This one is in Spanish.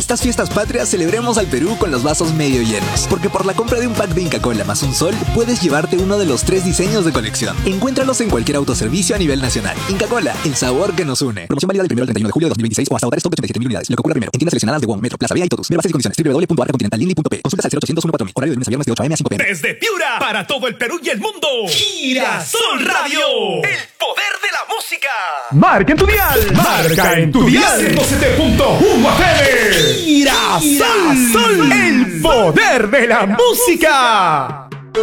estas fiestas patrias celebremos al Perú con los vasos medio llenos, porque por la compra de un pack de Inca Kola más un sol, puedes llevarte uno de los 3 diseños de colección. Encuéntralos en cualquier autoservicio a nivel nacional. Inca Kola, el sabor que nos une. Promoción válida del 1 al 31 de julio de 2026 o hasta agotar stock de 87.000 unidades. Lo que ocurra primero. En tiendas seleccionadas de WOM, Metro, Plaza Vía y Totus. Ver bases y condiciones. www.arcacontinentallínea.p. Consultas al 0800 14000. Horario de lunes a viernes de 8 a.m. a 5 p.m. Desde Piura, para todo el Perú y el mundo. Girasol Radio. El poder de la música. Marca en tu dial. Marca en tu dial. 107.1 FM. Girasol. El poder de la música.